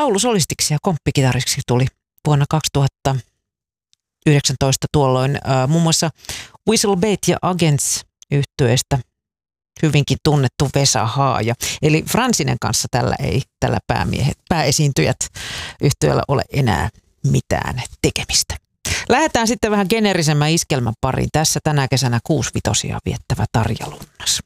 laulusolistiksi ja komppikitariksi tuli vuonna 2019 tuolloin muun muassa Whistlebait ja Agents -yhtyeestä hyvinkin tunnettu Vesa Haaja. Eli Fransinen kanssa tällä pääesiintyjät yhtyeellä ole enää mitään tekemistä. Lähdetään sitten vähän geneerisemmän iskelmän pariin. Tässä tänä kesänä 6-vitosia viettävä Tarja Lunnas.